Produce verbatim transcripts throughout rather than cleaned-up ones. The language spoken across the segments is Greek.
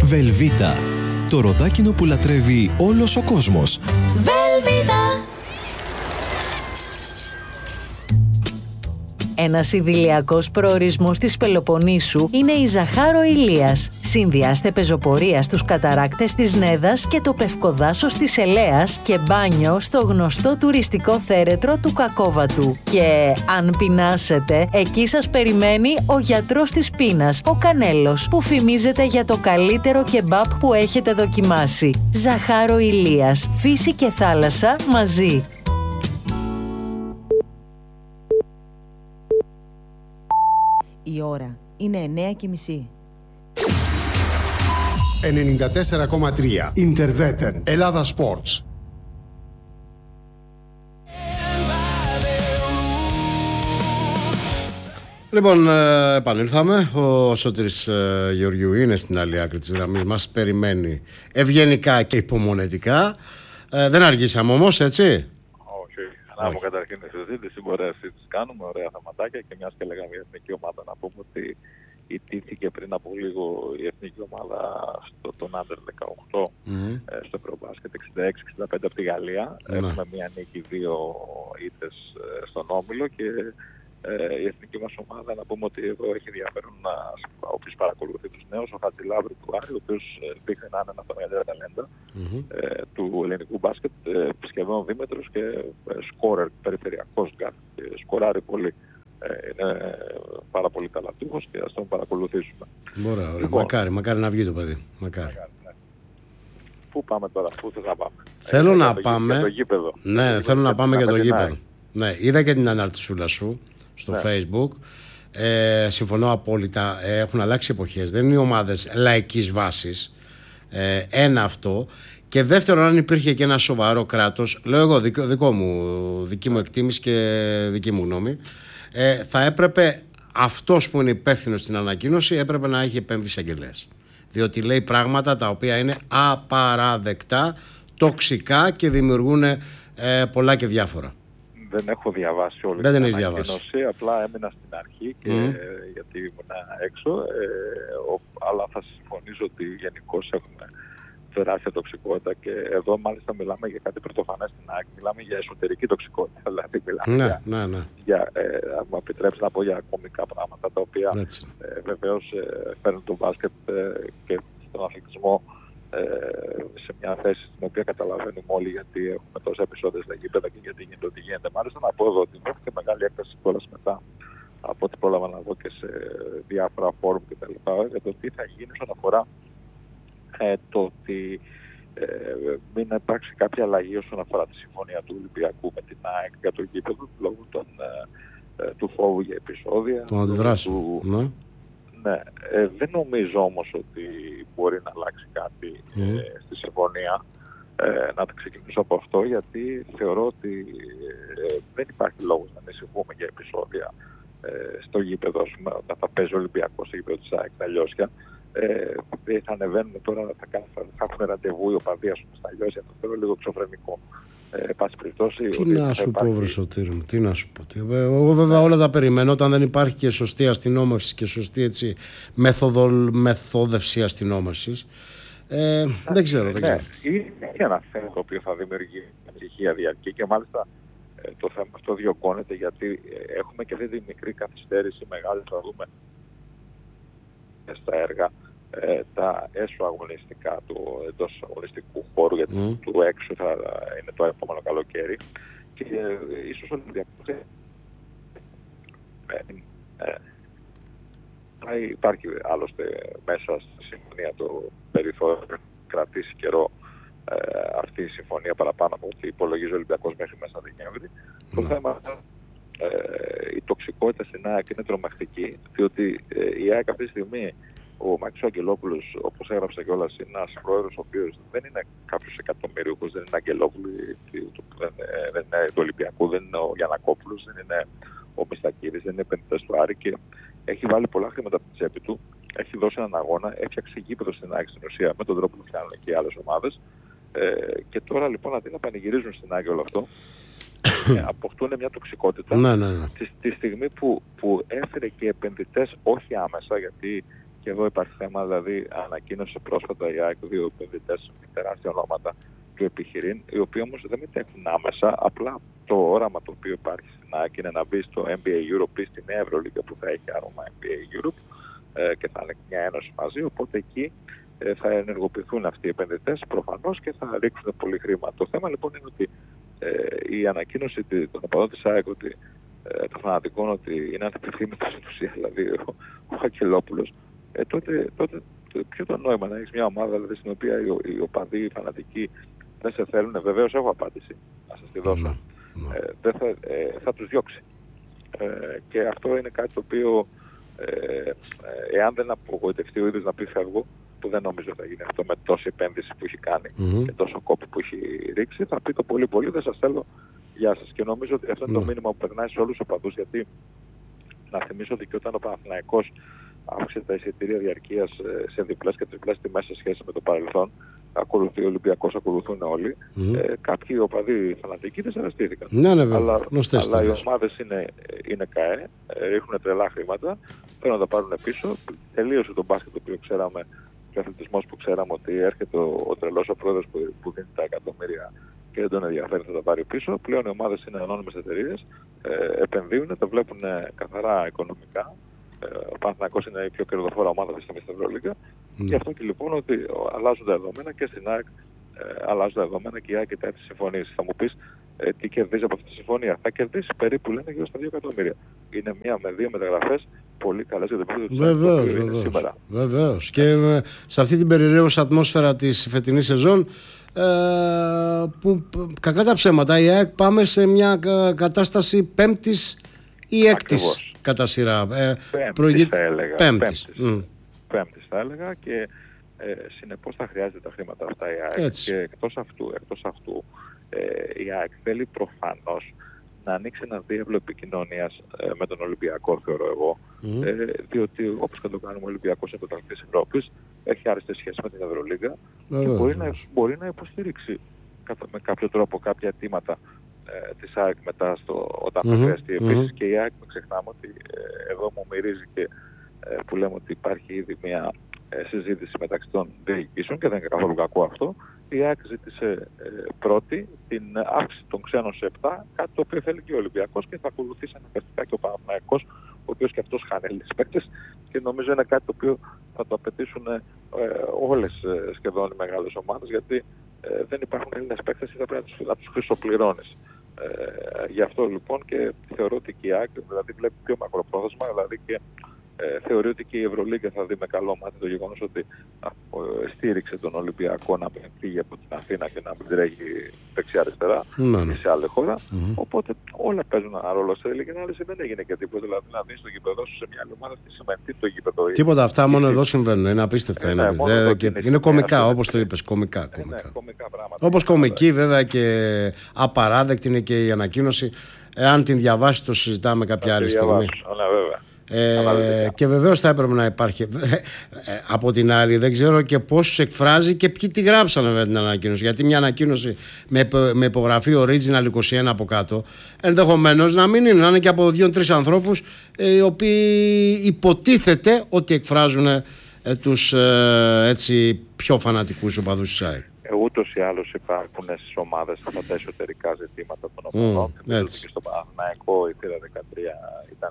Βελβίτα. Το ροδάκινο που λατρεύει όλος ο κόσμος. Βελβίτα. Ένας ιδηλιακός προορισμός της Πελοποννήσου είναι η Ζαχάρο Ηλίας. Συνδυάστε πεζοπορία στους καταράκτες της Νέδας και το πευκοδάσος της Ελέας και μπάνιο στο γνωστό τουριστικό θέρετρο του Κακόβατου. Και αν πεινάσετε, εκεί σας περιμένει ο γιατρός της πείνας, ο Κανέλος, που φημίζεται για το καλύτερο κεμπάπ που έχετε δοκιμάσει. Ζαχάρο Ηλίας, φύση και θάλασσα μαζί. Η ώρα είναι εννέα και μισή. ενενήντα τέσσερα κόμμα τρία Ιντερβέτεν Ελλάδα Sports. Λοιπόν, ε, επανήλθαμε. Ο Σωτήρης ε, Γεωργιού είναι στην άλλη άκρη της γραμμής. Μας περιμένει ευγενικά και υπομονετικά. Ε, δεν αργήσαμε όμως, έτσι. Να μου καταρχήν τη συζήτηση, ωραία συζήτηση κάνουμε, ωραία θεματάκια και μιας και λέγαμε για εθνική ομάδα, να πούμε ότι ιτήθηκε πριν από λίγο η εθνική ομάδα στο τον Άντερ δεκαοκτώ mm-hmm. ε, στο Ευρωμπάσκετ εξήντα έξι εξήντα πέντε από τη Γαλλία. Mm-hmm. Έχουμε μια νίκη, δύο ήττες ε, στον Όμιλο και ε, η εθνική μας ομάδα, να πούμε ότι εδώ έχει ενδιαφέρον να όποιος παρακολουθεί τους νέους, ο Χατζηλάβρου του Άρη, ο οποίος δείχνει να είναι ένα από τα μεγαλύτερα ταλέντα mm-hmm. ε, του ελληνικού μπάσκετ, ε, σχεδόν δίμετρος και ε, σκόρερ, περιφερειακός γκάρ, και σκοράρει πολύ. Ε, είναι πάρα πολύ ταλαντούχος και ας τον παρακολουθήσουμε. Ωραία, ωραία. Λοιπόν, μακάρι, μακάρι να βγει το παιδί. Μακάρι. μακάρι ναι. Πού πάμε τώρα, πού θες να πάμε? Θέλω ε, να το, πάμε. Για το γήπεδο. Ναι, το θέλω να πάμε για το γήπεδο. Ναι. Ναι, είδα και την αναρτησούλα σου στο ναι. Facebook. Ε, συμφωνώ απόλυτα. Ε, έχουν αλλάξει εποχές. Δεν είναι οι ομάδες λαϊκής βάσης. Ε, ένα αυτό. Και δεύτερον, αν υπήρχε και ένα σοβαρό κράτος, λέω εγώ δικό, δικό μου, δική μου εκτίμηση και δική μου γνώμη, ε, θα έπρεπε αυτός που είναι υπεύθυνος στην ανακοίνωση έπρεπε να έχει επέμβει εισαγγελέας. Διότι λέει πράγματα τα οποία είναι απαραδεκτά, τοξικά και δημιουργούν ε, πολλά και διάφορα. Δεν έχω διαβάσει όλη δεν την ανακοίνωση, απλά έμεινα στην αρχή και, mm. ε, γιατί ήμουν έξω, ε, ο, αλλά θα συμφωνήσω ότι γενικώς έχουμε τεράστια τοξικότητα και εδώ μάλιστα μιλάμε για κάτι πρωτοφανές στην ΑΕΚ, μιλάμε για εσωτερική τοξικότητα, δηλαδή μιλάμε ναι, για, ναι, ναι. για ε, αν μου επιτρέψει να πω για κομικά πράγματα τα οποία ε, βεβαίως ε, φέρνουν το μπάσκετ ε, και τον αθλητισμό ε, σε μια θέση στην οποία καταλαβαίνουμε όλοι γιατί έχουμε τόσα επεισόδια στα γήπεδα και γιατί γίνεται ό,τι γίνεται. Μάλιστα να πω εδώ ότι έχω και μεγάλη έκταση κιόλας μετά από ό,τι πρόλαβα να δω και σε διάφορα φόρουμ κτλ. Για το τι θα γίνει όσον αφορά ε, το ότι ε, μην υπάρξει κάποια αλλαγή όσον αφορά τη συμφωνία του Ολυμπιακού με την ΑΕΚ για το γήπεδο λόγω των, ε, του φόβου για επεισόδια. Των αντιδράσεων. Του... Ναι. Ναι. Ε, δεν νομίζω όμως ότι μπορεί να αλλάξει κάτι mm. ε, στη συμφωνία. Ε, να το ξεκινήσω από αυτό, γιατί θεωρώ ότι ε, δεν υπάρχει λόγος να ανησυχούμε για επεισόδια ε, στο γήπεδο, όταν θα παίζει ο Ολυμπιακός στο γήπεδο της ΑΕΚ στα Λιώσια. Ε, θα ανεβαίνουν τώρα, θα, κάνουν, θα έχουν ραντεβού οι οπαδοί στα Λιώσια, το θεωρώ λίγο εξωφρενικό. Ε, πάση περιπτώσει, τι να σου υπάρχει... πω, βρε Σωτήρη μου, τι να σου πω. Τι... Εγώ βέβαια όλα τα περιμένω όταν δεν υπάρχει και σωστή αστυνόμευση και σωστή έτσι, μεθοδο... μεθόδευση αστυνόμευσης. Ε, δεν ξέρω, δεν ξέρω. Ναι, είναι ένα θέμα το οποίο θα δημιουργεί ψυχία διαρκή και μάλιστα ε, το θέμα αυτό διωγγώνεται γιατί ε, έχουμε και αυτή τη μικρή καθυστέρηση μεγάλη, θα δούμε στα έργα ε, τα έσω αγωνιστικά του εντός αγωνιστικού χώρου γιατί mm. του έξω θα είναι το επόμενο καλοκαίρι και ε, ίσως ο Ολυμπιακός ε, ε, ε, υπάρχει άλλωστε μέσα στη συμφωνία το περιθώριο κρατήσει καιρό ε, αυτή η συμφωνία παραπάνω από ό,τι υπολογίζει ο Ολυμπιακός μέχρι μέσα Δεκέμβρη. Mm. Το θέμα ε, η τοξικότητα στην ΑΕΚ είναι τρομακτική διότι ε, η ΑΕΚ αυτή τη στιγμή ο Μάκης Αγγελόπουλος, όπως έγραψε κιόλας, είναι ένας πρόεδρος ο οποίος δεν είναι κάποιος εκατομμυρίουχος, δεν είναι Αγγελόπουλος, δεν, δεν είναι του Ολυμπιακού, δεν είναι ο Γιαννακόπουλος, δεν είναι ο Μιστακίδης, δεν είναι επενδυτές του Άρη και έχει βάλει πολλά χρήματα από την τσέπη του, έχει δώσει έναν αγώνα, έφτιαξε γήπεδο στην ΑΕΚ στην ουσία με τον τρόπο που φτιάχνουν και οι άλλες ομάδες ε, και τώρα λοιπόν αντί να πανηγυρίζουν στην ΑΕΚ όλο αυτό, ε, αποκτούν μια τοξικότητα ναι, ναι, ναι. Τη, τη στιγμή που, που έφερε και επενδυτές όχι άμεσα γιατί και εδώ υπάρχει θέμα, δηλαδή ανακοίνωσε πρόσφατα η ΑΕΚ δύο επενδυτές με τεράστια ονόματα του επιχειρήν, οι οποίοι όμως δεν μετέχουν άμεσα, απλά το όραμα το οποίο υπάρχει στην ΑΕΚ είναι να μπει στο N B A Europe ή στη νέα Ευρωλίγκα που θα έχει άρωμα N B A Europe ε, και θα είναι μια ένωση μαζί, οπότε εκεί ε, θα ενεργοποιηθούν αυτοί οι επενδυτές προφανώς και θα ρίξουν πολύ χρήμα. Το θέμα λοιπόν είναι ότι ε, η ανακοίνωση των οπαδών της ΑΕΚ ότι ε, των φανατικών ότι είναι ανεπιθύμητος στην ουσία, δηλαδή ο, ο Αγγελόπουλος, ε, τότε, τότε ποιο το νόημα να έχεις μια ομάδα δηλαδή, στην οποία οι, οι οπαδοί, οι φανατικοί δεν σε θέλουν? Βεβαίως έχω απάντηση, να σας τη δώσω. Mm. Ε, δεν θα, ε, θα τους διώξει. Ε, και αυτό είναι κάτι το οποίο ε, εάν δεν απογοητευτεί ο ίδιος να πει φεύγω, που δεν νομίζω θα γίνει αυτό με τόση επένδυση που έχει κάνει mm-hmm. και τόσο κόπο που έχει ρίξει, θα πει το πολύ πολύ δεν σας θέλω, γεια σας. Και νομίζω ότι αυτό είναι mm. το μήνυμα που περνάει σε όλους τους οπαδούς, γιατί να θυμίσω ότι και όταν ο Παναθηναϊκός αύξησε τα εισιτήρια διαρκείας σε διπλές και τριπλές τιμές σε σχέση με το παρελθόν, ακολουθεί ο Ολυμπιακός, ακολουθούν όλοι. Mm. Ε, κάποιοι οπαδοί φανατικοί δεν αρεστήθηκαν. Ναι, ναι, αλλά, αλλά οι ομάδες είναι, είναι ΚΑΕ, ρίχνουν τρελά χρήματα, θέλουν να τα πάρουν πίσω. Τελείωσε το μπάσκετ το οποίο ξέραμε, και ο αθλητισμός που ξέραμε ότι έρχεται ο, ο τρελός ο πρόεδρος που, που δίνει τα εκατομμύρια και δεν τον ενδιαφέρει, θα τα πάρει πίσω. Πλέον οι ομάδες είναι ανώνυμες εταιρείες, ε, επενδύουν, τα βλέπουν καθαρά οικονομικά. Ο Παναθηναϊκός είναι η πιο κερδοφόρα ομάδα στην Ευρωλίγκα. Mm. Γι' αυτό και λοιπόν ότι αλλάζουν τα δεδομένα και στην ΑΕΚ ε, αλλάζουν τα δεδομένα και η ΑΕΚ κοιτάει τις συμφωνίες. Θα μου πεις ε, τι κερδίζει από αυτή τη συμφωνία? Θα κερδίσει περίπου, λένε, γύρω στα δύο εκατομμύρια. Είναι μία με δύο μεταγραφές πολύ καλές για το επίπεδο του βεβαίως, βεβαίως, σήμερα. Βεβαίως. Και ε, σε αυτή την περιραίουσα ατμόσφαιρα της φετινής σεζόν, ε, που κακά τα ψέματα, η ΑΕΚ πάμε σε μια κατάσταση πέμπτης ή έκτης κατά σειρά. Ε, πέμπτης, προηγεί... θα έλεγα. Πέμπτης. Πέμπτης. Mm. Πέμπτης θα έλεγα και ε, συνεπώς θα χρειάζεται τα χρήματα αυτά η ΑΕΚ. Έτσι. Και εκτός αυτού, εκτός αυτού ε, η ΑΕΚ θέλει προφανώς να ανοίξει ένα διάβλο επικοινωνίας ε, με τον Ολυμπιακό, θεωρώ εγώ. Mm. Ε, διότι όπως και το κάνουμε ο Ολυμπιακός είναι πρωταθλητής Ευρώπης, έχει άριστες σχέσεις με την Ευρωλίγκα mm. και μπορεί να, μπορεί να υποστηρίξει με κάποιο τρόπο κάποια αιτήματα ε, της ΑΕΚ μετά στο, όταν mm-hmm. θα χρειαστεί. Επίσης mm-hmm. και η ΑΕΚ, μην ξεχνάμε ότι ε, εδώ μου μυρίζει και ε, που λέμε ότι υπάρχει ήδη μια ε, συζήτηση μεταξύ των διοικήσεων και δεν είναι καθόλου κακό αυτό. Η ΑΕΚ ζήτησε ε, πρώτη την αύξηση των ξένων σε επτά, κάτι το οποίο θέλει και ο Ολυμπιακός και θα ακολουθήσει αναγκαστικά και ο Παναθηναϊκός, ο οποίος και αυτός χάνει Έλληνες παίκτες και νομίζω είναι κάτι το οποίο θα το απαιτήσουν ε, όλες ε, σχεδόν οι μεγάλες ομάδες, γιατί ε, δεν υπάρχουν Έλληνες παίκτες ή θα πρέπει να τους, να τους χρυσοπληρώνεις. Ε, γι' αυτό λοιπόν και θεωρώ ότι και η ΑΕΚ δηλαδή βλέπει πιο μακροπρόθεσμα, δηλαδή και Ε, θεωρεί ότι και η Ευρωλίγκα θα δει με καλό μάτι το γεγονός ότι α, ε, στήριξε τον Ολυμπιακό να φύγει από την Αθήνα και να μην τρέχει δεξιά-αριστερά mm. σε άλλη χώρα. Mm. Οπότε όλα παίζουν ένα ρόλο. Σε τελική ανάλυση δεν έγινε και τίποτα. Δηλαδή να δεις το γήπεδο σου σε μια άλλη ομάδα, τι σημαίνει το γήπεδο. Τίποτα, αυτά μόνο εδώ συμβαίνουν. Είναι απίστευτα. Είναι, είναι, είναι, και είναι, είναι κομικά, όπως το είπες. Κομικά. κομικά. Ναι, κομικά όπως κομική βέβαια και απαράδεκτη είναι και η ανακοίνωση. Εάν την διαβάσει, το συζητάμε κάποια άλλη στιγμή. Ναι, βέβαια. Ε, και βεβαίως θα έπρεπε να υπάρχει. Ε, από την άλλη, δεν ξέρω και πόσους εκφράζει και ποιοι τη γράψανε με την ανακοίνωση. Γιατί μια ανακοίνωση με, με υπογραφή original είκοσι ένα από κάτω, ενδεχομένως να μην είναι, να είναι και από δύο-τρεις ανθρώπους ε, οι οποίοι υποτίθεται ότι εκφράζουν ε, τους ε, έτσι, πιο φανατικούς οπαδούς της ΑΕΚ. Ούτως ή άλλως υπάρχουν στις ομάδες αυτά τα εσωτερικά ζητήματα των οπαδών. Mm, και στο Παναθηναϊκό η θύρα δεκατρία ήταν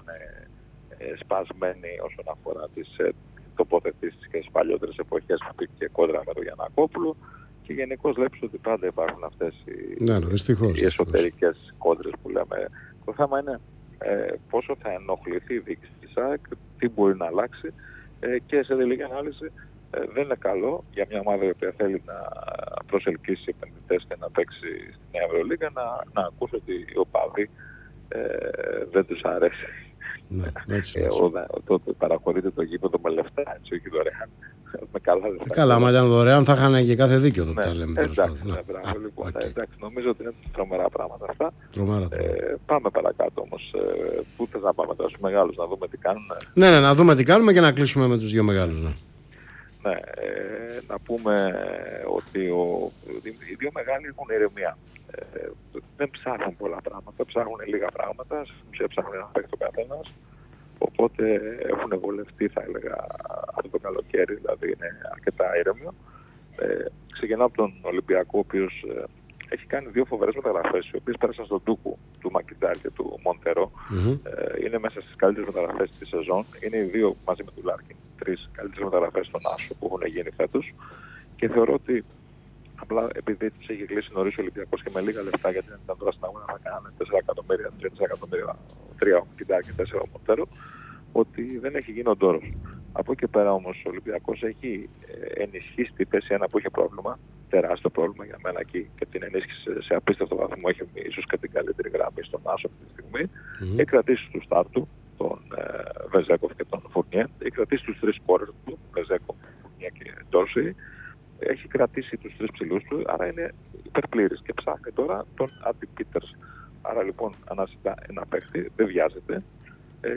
σπασμένη όσον αφορά τις ε, τοποθετήσεις και τις παλιότερες εποχές που πήγε και κόντρα με τον Γιαννακόπουλο και γενικώς βλέπεις ότι πάντα υπάρχουν αυτές οι, ναι, ναι, δυστυχώς, οι εσωτερικές κόντρες που λέμε. Το θέμα είναι ε, πόσο θα ενοχληθεί η διοίκηση της ΑΕΚ, τι μπορεί να αλλάξει ε, και σε τελική ανάλυση ε, δεν είναι καλό για μια ομάδα η οποία θέλει να προσελκύσει επενδυτές και να παίξει στην Νέα Ευρωλίγκα να, να ακούσει ότι οι οπαδοί ε, δεν τους αρέσει. Ναι, έτσι, έτσι. Ε, τότε παραχωρείται το γήπεδο με λεφτά, έτσι, όχι δωρεάν. Με καλά, δεν θα καλά, άμα ήταν δωρεάν θα είχαν και κάθε δίκιο εδώ που τα λέμε. Εντάξει, ναι, μπράβο, λοιπόν, okay. εντάξει, νομίζω ότι είναι τρομερά πράγματα αυτά. Τρομερά, ε, πάμε παρακάτω όμως. Ε, πού θες να πάμε τώρα στους μεγάλους, να δούμε τι κάνουν. Ναι, ναι, να δούμε τι κάνουμε και να κλείσουμε με τους δύο μεγάλους. Ναι, ναι ε, να πούμε ότι ο, οι δύο μεγάλοι έχουν ηρεμία. Ε, δεν ψάχνουν πολλά πράγματα, ψάχνουν λίγα πράγματα, ψάχνουν ένα παίκτο καθένας. Οπότε έχουν βολευτεί, θα έλεγα, αυτό το καλοκαίρι, δηλαδή είναι αρκετά ήρεμο. Ε, ξεκινάω από τον Ολυμπιακό, ο οποίος ε, έχει κάνει δύο φοβερές μεταγραφές, οι οποίες πέρασαν στον Τούκου του Μακιντάρ και του Μοντερό. Mm-hmm. Ε, είναι μέσα στις καλύτερες μεταγραφές της σεζόν. Είναι οι δύο μαζί με του Λάρκιν, τρεις καλύτερες μεταγραφές στον Άσο που έχουν γίνει φέτος. Και θεωρώ ότι απλά επειδή τους έχει κλείσει νωρίς ο Ολυμπιακός και με λίγα λεφτά, γιατί δεν ήταν τώρα στην αγώνα να κάνανε τέσσερα εκατομμύρια, τρία εκατομμύρια, τρία ο Μακιντάρ και τέσσερα ο Μοντερό, ότι δεν έχει γίνει ο ντόρος. Από εκεί πέρα όμως ο Ολυμπιακός έχει ενισχύσει τη θέση ένα που είχε πρόβλημα, τεράστιο πρόβλημα για μένα εκεί, και την ενίσχυσε σε απίστευτο βαθμό. Έχει ίσως και την καλύτερη γραμμή στον Άσο αυτή τη στιγμή. Mm-hmm. Έχει κρατήσει τους Στάρτου, τον ε, Βεζέκοφ και τον Φουρνιέ. Έχει κρατήσει τους τρεις σκόρερ του, Βεζέκοφ, Φουρνιέ και Ντόρση. Έχει κρατήσει τους τρεις ψηλούς του, άρα είναι υπερπλήρης και ψάχνει τώρα τον Άντι Πίτερς. Άρα λοιπόν αναζητά ένα παίχτη, δεν βιάζεται. Ε,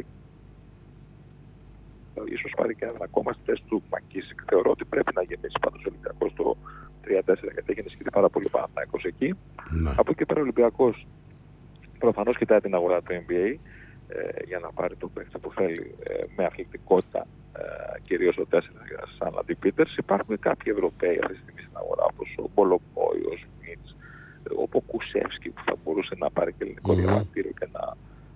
ίσως πάρει και έναν ακόμα στη θέση του Μακίσικ. Θεωρώ ότι πρέπει να γεμίσει πάντως ο Ολυμπιακός το τρία τέσσερα, γιατί έχει ενισχυθεί πάρα πολύ Παναθηναϊκός εκεί. Ναι. Από εκεί πέρα ο Ολυμπιακός προφανώς κοιτάει την αγορά του N B A ε, για να πάρει το παίκτη που θέλει ε, με αθλητικότητα, ε, κυρίως το τέσσερα σαν Άντι Πίτερς. Υπάρχουν κάποιοι Ευρωπαίοι αυτή τη στιγμή στην αγορά, όπως ο Μπολοκόη, ο Σμιτς, ο Ποκουσεύσκι, που θα μπορούσε να πάρει και ελληνικό mm-hmm. διαβατήριο και να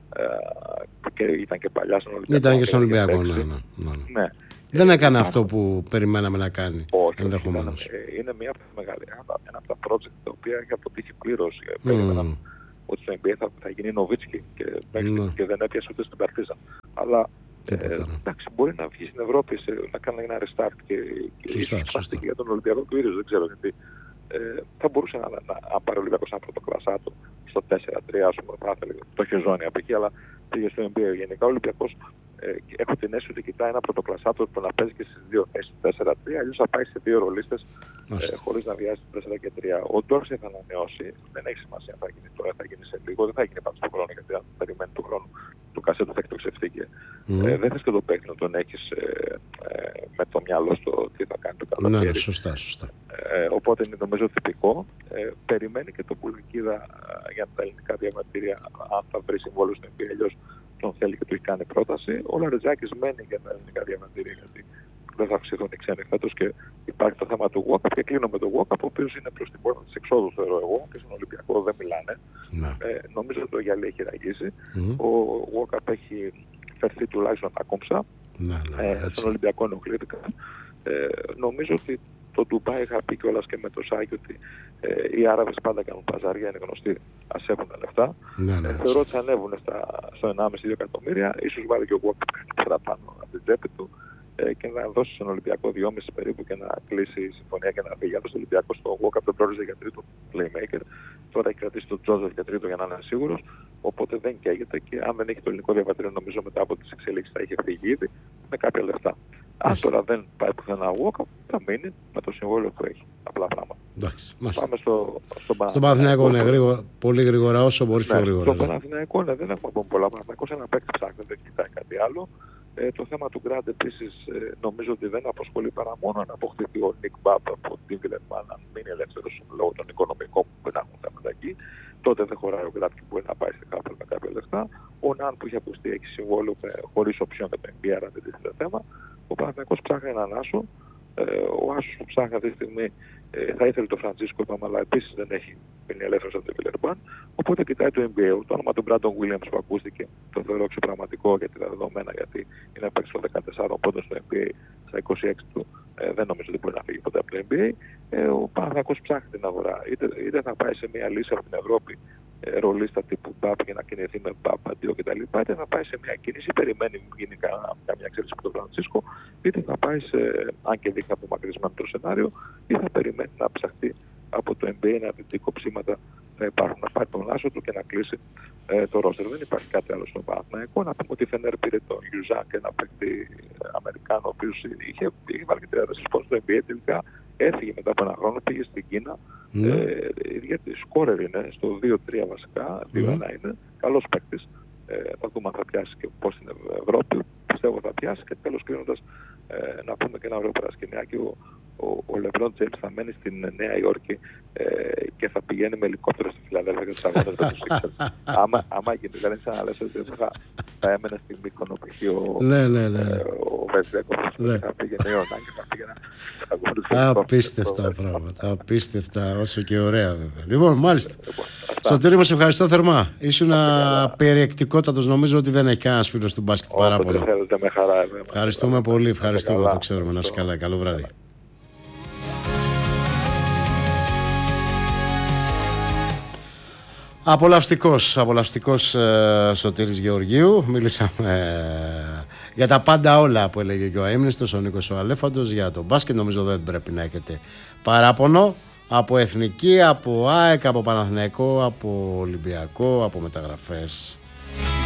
Uh, και ήταν και παλιά στον Ολυμπιακό. Ήταν και στον Ολυμπιακό, ναι, ναι, ναι. ναι. Δεν ε, έκανε ε, αυτό που περιμέναμε να κάνει. Όχι, ενδεχομένως. Ε, είναι μία από τα μεγάλη, ένα από τα project τα οποία έχει αποτύχει πλήρως. Mm. Περίμεναν ότι στο N B A θα, θα γίνει Νοβίτσκι και, mm. και δεν έπιασε ούτε στην Παρτίζαν. Αλλά ε, εντάξει, μπορεί να βγει στην Ευρώπη σε, να κάνει ένα restart και, και ίσως και για τον Ολυμπιακό του ίδιου, δεν ξέρω γιατί. Ε, θα μπορούσε να, να, να πάρει ο Ολυμπιακός ένα πρωτοκλασσάτο στο τέσσερα τρία, ας πούμε, θα ήθελε, το είχε ζώνη από εκεί, αλλά πήγε στο N B A. Γενικά ο Ολυμπιακός ε, έχω την αίσθηση ότι κοιτάει ένα πρωτοκλασσάτο που να παίζει και στις δύο θέσεις τέσσερα τρία, αλλιώς θα πάει σε δύο ρολίστες ε, χωρίς να βιάζει τέσσερα και τρία. Ο Ντόρση θα ανανεώσει, δεν έχει σημασία αν θα γίνει τώρα, θα γίνει σε λίγο, δεν θα γίνει πάντως του χρόνου, γιατί αν περιμένει του χρόνου του κασέτου θα έχει το ξεφτύγει. Mm. Ε, δεν θες και το παίκτη να τον έχεις ε, ε, με το μυαλό στο τι θα κάνει το καλοκαίρι. Ναι, σωστά, σωστά. Ε, οπότε είναι νομίζω τυπικό. Ε, περιμένει και το Πουλικίδα ε, για τα ελληνικά διαβατήρια, αν θα βρει συμβόλαιο στην N B A, αλλιώς τον θέλει και του έχει κάνει πρόταση. Ο Λαρετζάκης μένει για τα ελληνικά διαβατήρια, γιατί δεν θα αυξηθούν οι ξένοι φέτος και υπάρχει το θέμα του Walkup. Και κλείνω με το Walkup, ο οποίος είναι προς την πόρτα της εξόδου, θεωρώ εγώ, και στον Ολυμπιακό δεν μιλάνε. Ε, νομίζω ότι το γυαλί έχει ραγίσει. Mm-hmm. Ο Walkup έχει φερθεί τουλάχιστον ακόμψα. Ναι, ναι, ε, στον Ολυμπιακό ενοχλήθηκα. Ε, νομίζω ότι το Ντουμπάι είχα πει κιόλας και με το Σάκη ότι ε, οι Άραβες πάντα κάνουν παζάρια, είναι γνωστοί, ας έχουν τα λεφτά. Ναι, ναι, ε, θεωρώ ότι θα ανέβουν στα, στο ενάμιση δύο εκατομμύρια, ίσως βάλει και ο Walkup κάτι παραπάνω από την τσέπη του ε, και να δώσει στον Ολυμπιακό δυόμισι περίπου και να κλείσει η συμφωνία και να φύγει. Άλλωστε ο Ολυμπιακός στο Walkup δεν πρόκειται για τρίτο playmaker. Τώρα έχει κρατήσει τον Τζόζεφ για τρίτο για να είναι σίγουρος. Οπότε δεν καίγεται και αν δεν έχει το ελληνικό διαβατήριο, νομίζω μετά από τις εξελίξεις θα είχε φύγει ήδη με κάποια λεφτά. Αν τώρα δεν πάει πουθενά ο Walkup, θα μείνει με το συμβόλαιο που έχει. Απλά πράγματα. Εντάξει, πάμε στο, στο Παναθηναϊκό. Στον Παναθηναϊκό είναι γρήγορα, πολύ γρήγορα, όσο μπορείς ναι, πιο γρήγορα. Στον Παναθηναϊκό ναι, δεν έχουμε πούμε πολλά. Ο Παναθηναϊκός ένα παίκτη ψάχνει, δεν κοιτάει κάτι άλλο. Ε, το θέμα του Γκραντ επίσης ε, νομίζω ότι δεν απασχολεί παρά μόνο να αποκτηθεί ο Νικ Μπαπ από την Βιλερμπάν, αν μείνει ελεύθερος λόγω των οικονομικών που μπορεί να έχουν θέματα εκεί. Τότε δεν χωράει ο Γκραντ και μπορεί να πάει σε κάπου με κάποια λεφτά. Ο Ναν που έχει ακουστεί έχει συμβόλαιο χωρίς οψιόν με το N B A, αν δεν τίθεται θέμα. Ο Παναθηναϊκός ψάχνει έναν Άσο. Ε, ο Άσος που ψάχνει αυτή τη στιγμή ε, θα ήθελε το Φραντζίσκο, είπαμε, αλλά επίσης δεν έχει μείνει ελεύθερος από την Βιλερμπάν. Οπότε κοιτάει το N B A. Το όνομα του Μπράντον Williams που ακούστηκε το θεωρώ ξεπραγματικό για τα δεδομένα, γιατί είναι παίκτης των δεκατεσσάρων πόντων στο N B A, στα είκοσι έξι του. Ε, δεν νομίζω ότι μπορεί να φύγει ποτέ από το N B A. Ε, ο Παναθηναϊκός ψάχνει την αγορά. Είτε, είτε θα πάει σε μια λύση από την Ευρώπη, ε, ρολίστα τύπου μπαπ για να κινηθεί με μπαπ αντίο κτλ. Είτε θα πάει σε μια κίνηση, περιμένει να γίνει καμιά εξέλιξη από τον Φραντσίσκο, είτε θα πάει σε, αν και δείχνει απομακρυσμένο το σενάριο, ή θα περιμένει να ψαχτεί από το N B A, να δει τι κοψίματα θα υπάρχουν, να πάρει τον άσο του και να κλείσει ε, το ρόστερ. Δεν υπάρχει κάτι άλλο στον Παναθηναϊκό. Να πούμε ότι η Φενέρ πήρε τον Γιουζάκ, ένα παίκτη Αμερικάνο, ο οποίος είχε, είχε βάλει και τριάντα πόντους στο N B A, τελικά έφυγε μετά από ένα χρόνο, πήγε στην Κίνα. Mm. Ε, γιατί σκόρερ είναι στο δύο τρία βασικά, δύο ένα mm. είναι, καλός παίκτης. Ε, θα δούμε αν θα πιάσει και πώς στην Ευρώπη, πιστεύω θα πιάσει. Και τέλος κλείνοντας, ε, να πούμε και ένα ωραίο παρασκηνιάκι. Ο, ο, ο Λεμπρόν Τζέιμς θα μένει στην Νέα Υόρκη ε, και θα πηγαίνει με ελικόπτερο στη Φιλαδέλφια για τους αγώνες με τους Sixers. άμα, άμα γίνει, δηλαδή σαν να λες ότι θα, θα έμενε στην Μύκονο π.χ. ο, ναι, ναι, ναι, ναι. ο Βεζέκοφ, ναι. θα πήγαινε η Ονά και θα πήγαινε να ακολουθήσει. Απίστευτα πράγματα, απίστευτα, όσο και ωραία βέβαια. Λοιπόν, μάλιστα. Σωτήρη, μας ευχαριστώ θερμά. Ήσουν περιεκτικότατος, νομίζω ότι δεν έχει κανένας φίλος του μπάσκετ παράπονο. Με χαρά. Ευχαριστούμε πολύ, ευχαριστούμε, το ξέρουμε. Να είσαι καλά, καλό βράδυ. Απολαυστικός, απολαυστικός ε, Σωτήρης Γεωργίου. Μίλησαμε ε, για τα πάντα όλα που έλεγε και ο αείμνηστος, ο Νίκος ο Αλέφαντος, για το μπάσκετ. Νομίζω δεν πρέπει να έχετε παράπονο. Από Εθνική, από ΑΕΚ, από Παναθηναϊκό, από Ολυμπιακό, από μεταγραφές.